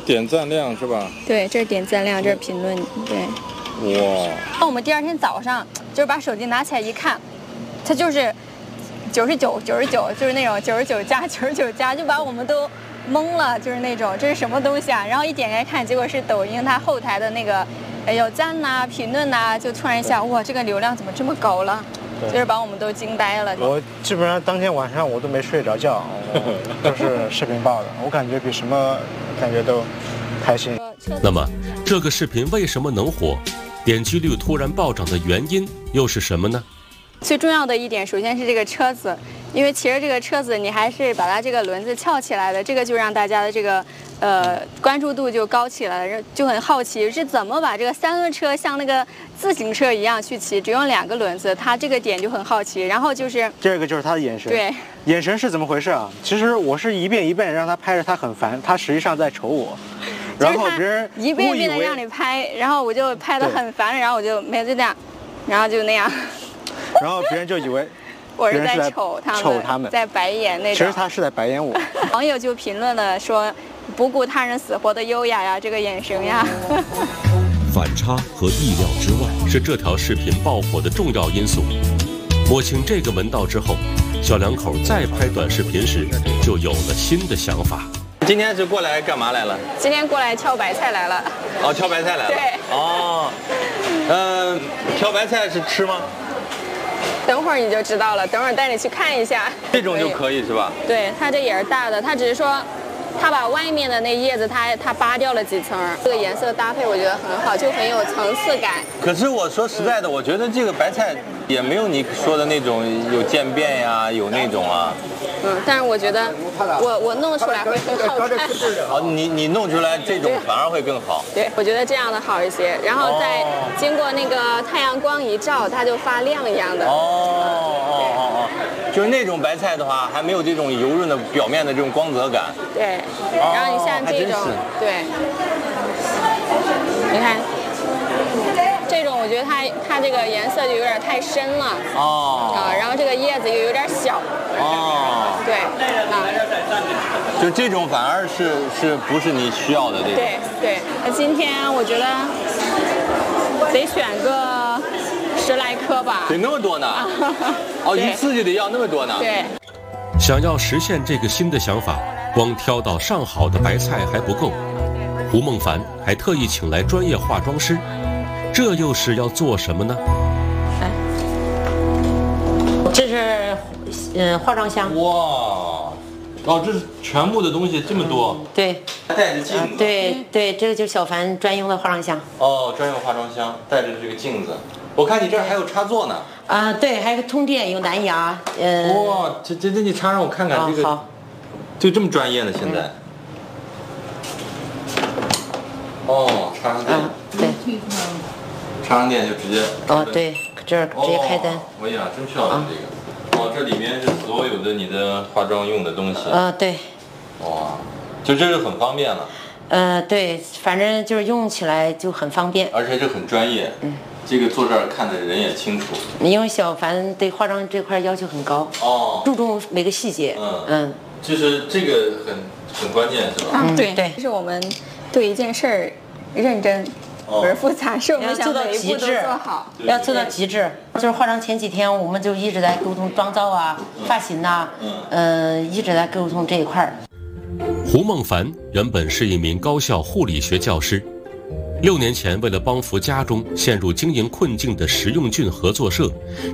点赞量是吧？ 对，这是点赞量，这是评论。对。 哇！ 那我们第二天早上就是把手机拿起来一看，它就是99，就是那种99加，就把我们都懵了，就是那种这是什么东西啊？然后一点开看，结果是抖音它后台的那个有赞呐、评论呐，就突然一下，哇，这个流量怎么这么高了？就是把我们都惊呆了。 我基本上当天晚上我都没睡着觉，都是视频爆的，我感觉比什么感觉都开心。 那么这个视频为什么能火？点击率突然暴涨的原因又是什么呢？ 最重要的一点，首先是这个车子，因为骑着这个车子，你还是把它这个轮子翘起来的，这个就让大家的这个关注度就高起来了，就很好奇是怎么把这个三轮车像那个自行车一样去骑，只用2个轮子，它这个点就很好奇。然后就是第二个就是他的眼神， 对， 眼神是怎么回事啊？其实我是一遍一遍让他拍着，他很烦，他实际上在瞅我。然后别人一遍一遍的让你拍，然后我就拍得很烦，然后我就没就这样，然后就那样。 然后别人就以为我是在瞅他们，在白眼那种。 其实他是在白眼我。 网友就评论了说，不顾他人死活的优雅呀，这个眼神呀。 反差和意料之外是这条视频爆火的重要因素。摸清这个门道之后，小两口再拍短视频时就有了新的想法。 今天是过来干嘛来了？ 今天过来挑白菜来了。 哦，挑白菜来了。 对。 哦，挑白菜是吃吗？ 等会儿你就知道了，等会儿带你去看一下。 这种就可以是吧？ 对，它这也是大的，它只是说，它把外面的那叶子它扒掉了几层，这个颜色搭配我觉得很好，就很有层次感。 可是我说实在的，我觉得这个白菜也没有你说的那种有渐变呀，有那种啊。 但是我觉得我弄出来会很好看。 哦，你弄出来这种反而会更好。 对，我觉得这样的好一些，然后再经过那个太阳光一照，它就发亮一样的。 就是那种白菜的话，还没有这种油润的表面的这种光泽感。 对，然后你像这种，对，你看。这种我觉得它这个颜色就有点太深了然后这个叶子又有点小对就这种反而是不是你需要的这种？ 对，那今天我觉得得选个10来颗吧。 得那么多呢？一次就得要那么多呢？ 对。 想要实现这个新的想法，光挑到上好的白菜还不够，胡梦凡还特意请来专业化妆师。这又是要做什么呢？ 这是化妆箱。 哇，这是全部的东西这么多。 对， 带着镜子。 对，这个就是小凡专用的化妆箱。 专用化妆箱，带着这个镜子。我看你这儿还有插座呢。 对，还有个通电，有蓝牙。 哇，这你插让我看看这个。好。就这么专业呢，现在。插上电。 对。 插上电就直接。 对，这儿直接开灯。 哎呀，真漂亮这个。这里面是所有的你的化妆用的东西。 对。 哇，就这是很方便了。 对，反正就是用起来就很方便， 而且这很专业。这个坐这儿看的人也清楚。 因为小凡对化妆这块要求很高。注重每个细节。 就是这个很关键是吧？ 对，这是我们对一件事儿认真。不是复杂，是我们想每一步都做好， 要做到极致。就是化妆前几天，我们就一直在沟通妆造发型一直在沟通这一块儿。 胡梦凡原本是一名高校护理学教师，6年前为了帮扶家中陷入经营困境的食用菌合作社，